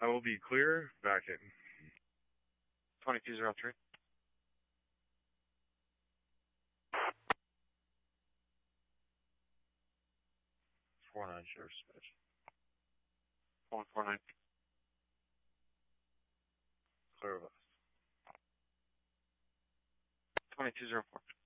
I will be clear, back in. 2203. 49 share dispatch. 149. Clear west. 2204.